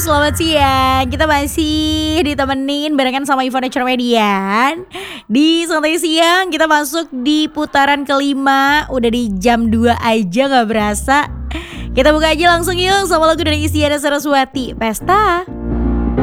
selamat siang. Kita masih ditemenin barengan sama Ivan Nature Median. Di Santai Siang kita masuk di putaran kelima. Udah di jam 2 aja gak berasa. Kita buka aja langsung yuk sama lagu dari Isyana Saraswati, Pesta.